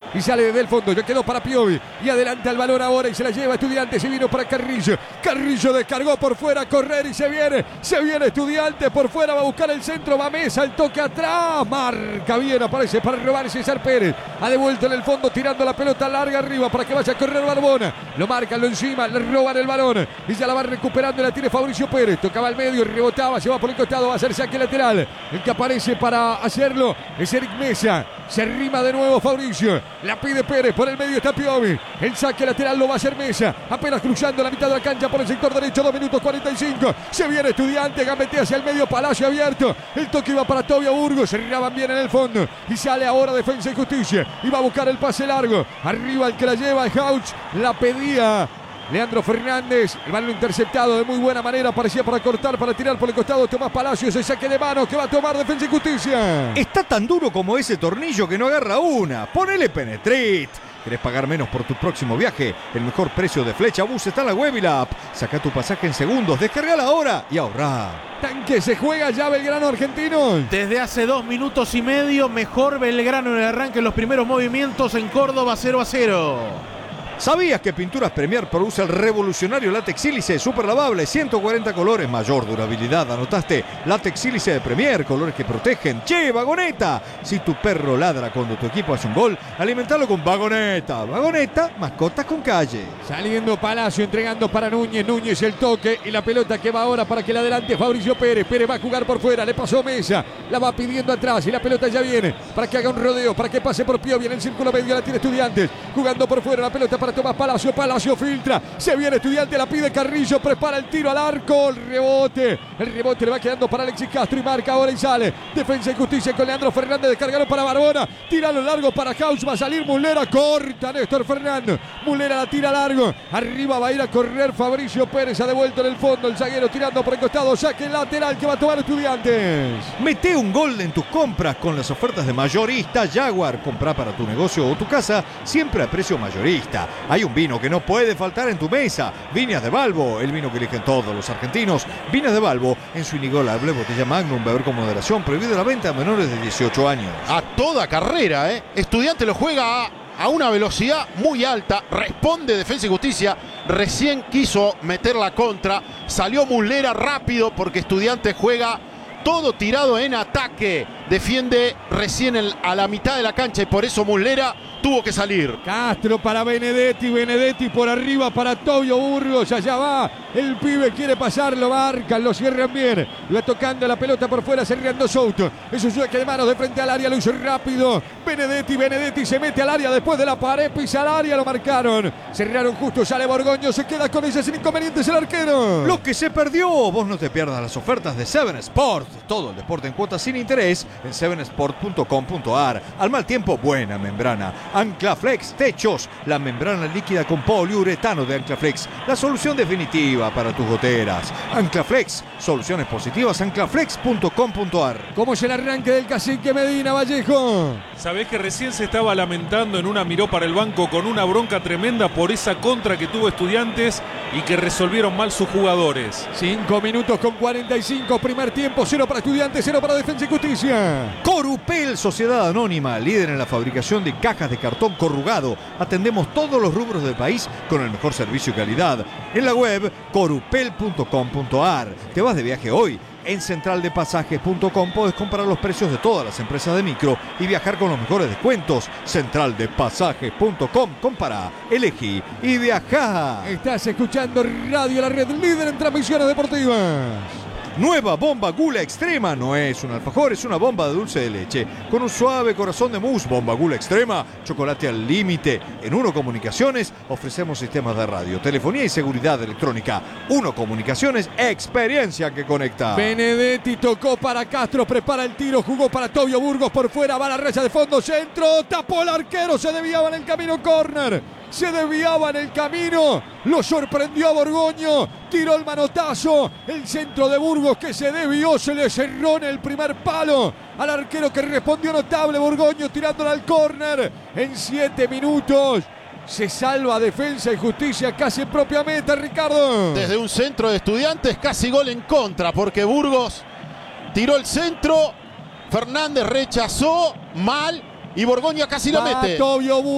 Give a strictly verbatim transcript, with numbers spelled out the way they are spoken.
y sale desde el fondo. Ya quedó para Piovi y adelanta el balón ahora y se la lleva Estudiantes y vino para Carrillo. Carrillo descargó por fuera, a correr y se viene. Se viene Estudiantes por fuera, va a buscar el centro, va Mesa, el toque atrás. Marca bien, aparece para robar César Pérez. Ha devuelto en el fondo tirando la pelota larga arriba para que vaya a correr Barbona. Lo marcan, lo encima, le roban el balón y ya la va recuperando y la tiene Fabricio Pérez. Tocaba al medio, rebotaba, se va por el costado, va a hacer saque lateral. El que aparece para hacerlo es Eric Mesa. Se arrima de nuevo Fabricio. La pide Pérez, por el medio está Piovi. El saque lateral lo va a hacer Mesa. Apenas cruzando la mitad de la cancha por el sector derecho, dos minutos cuarenta y cinco. Se viene Estudiante, gambetea hacia el medio, Palacio abierto. El toque iba para Tobio Burgos, cerraban bien en el fondo. Y sale ahora Defensa y Justicia. Y va a buscar el pase largo. Arriba el que la lleva es Hauch. La pedía Leandro Fernández, el balón interceptado de muy buena manera, parecía para cortar, para tirar por el costado Tomás Palacios, el saque de mano que va a tomar Defensa y Justicia. Está tan duro como ese tornillo que no agarra una. Ponele Penetrit. ¿Querés pagar menos por tu próximo viaje? El mejor precio de Flecha Bus está en la web y la app. Saca tu pasaje en segundos, descargala ahora y ahorrá. Tanque, se juega ya Belgrano Argentino. Desde hace dos minutos y medio, mejor Belgrano en el arranque en los primeros movimientos en Córdoba, cero a cero. ¿Sabías que Pinturas Premier produce el revolucionario látex sílice super lavable, ciento cuarenta colores, mayor durabilidad? ¿Anotaste? Látex sílice de Premier, colores que protegen. ¡Che, Vagoneta! Si tu perro ladra cuando tu equipo hace un gol, alimentalo con Vagoneta. Vagoneta, mascotas con calle. Saliendo Palacio, entregando para Núñez. Núñez el toque y la pelota que va ahora para que la adelante Fabricio Pérez. Pérez va a jugar por fuera, le pasó Mesa. La va pidiendo atrás y la pelota ya viene para que haga un rodeo, para que pase por Piovi en el círculo medio. La tiene Estudiantes. Jugando por fuera, la pelota para Tomás Palacio, Palacio filtra, se viene Estudiante, la pide Carrillo, prepara el tiro al arco, el rebote, el rebote le va quedando para Alexis Castro y marca ahora y sale. Defensa y Justicia con Leandro Fernández, descargaron para Barbona, tira lo largo para Hauch, va a salir Mulera, corta Néstor Fernández, Mulera la tira largo, arriba va a ir a correr Fabricio Pérez, ha devuelto en el fondo, el zaguero tirando por el costado, saque lateral que va a tomar Estudiantes. Mete un gol en tus compras con las ofertas de Mayorista Jaguar. Comprá para tu negocio o tu casa, siempre a precio mayorista. Hay un vino que no puede faltar en tu mesa. Viñas de Balbo, el vino que eligen todos los argentinos. Viñas de Balbo, en su inigualable botella Magnum, beber con moderación, prohibido la venta a menores de dieciocho años. A toda carrera, ¿eh? Estudiante lo juega a, a una velocidad muy alta. Responde Defensa y Justicia. Recién quiso meter la contra. Salió Mulera rápido porque Estudiante juega todo tirado en ataque. Defiende recién el, a la mitad de la cancha y por eso Mulera tuvo que salir. Castro para Benedetti, Benedetti por arriba para Tobio Burgos, allá va, el pibe quiere pasarlo, marcan, lo cierran bien, va tocando la pelota por fuera, cerrando Souto, es un sueque de manos de frente al área, lo hizo rápido, Benedetti, Benedetti se mete al área después de la pared, pisa al área, lo marcaron, cerraron justo, sale Borgoño, se queda con ella sin inconvenientes el arquero. Lo que se perdió, vos no te pierdas las ofertas de Seven Sport, todo el deporte en cuotas sin interés en seven sport punto com punto a r. Al mal tiempo, buena membrana. Anclaflex Techos, la membrana líquida con poliuretano de Anclaflex, la solución definitiva para tus goteras. Anclaflex, soluciones positivas, anclaflex punto com punto a r. ¿Cómo es el arranque del cacique Medina, Vallejo? Sabés que recién se estaba lamentando en una miró para el banco con una bronca tremenda por esa contra que tuvo Estudiantes y que resolvieron mal sus jugadores. cinco minutos con cuarenta y cinco, primer tiempo, cero para Estudiantes, cero para Defensa y Justicia. Corupel, Sociedad Anónima, líder en la fabricación de cajas de cartón corrugado. Atendemos todos los rubros del país con el mejor servicio y calidad. En la web corupel punto com punto a r. ¿Te vas de viaje hoy? En central de pasajes punto com podés comparar los precios de todas las empresas de micro y viajar con los mejores descuentos. central de pasajes punto com, compara, elegí y viajá. Estás escuchando Radio La Red, líder en transmisiones deportivas. Nueva bomba Gula Extrema, no es un alfajor, es una bomba de dulce de leche con un suave corazón de mousse. Bomba Gula Extrema, chocolate al límite. En Uno Comunicaciones ofrecemos sistemas de radio, telefonía y seguridad electrónica. Uno Comunicaciones, experiencia que conecta. Benedetti tocó para Castro, prepara el tiro, jugó para Tobio Burgos por fuera, va la raya de fondo, centro, tapó el arquero, se desviaba en el camino, córner. Se desviaba en el camino, lo sorprendió a Borgoño, tiró el manotazo, el centro de Burgos que se desvió, se le cerró en el primer palo al arquero que respondió notable, Borgoño tirándola al córner en siete minutos. Se salva Defensa y Justicia casi en propia meta, Ricardo. Desde un centro de Estudiantes, casi gol en contra, porque Burgos tiró el centro, Fernández rechazó mal y Borgoño casi la mete. Tobio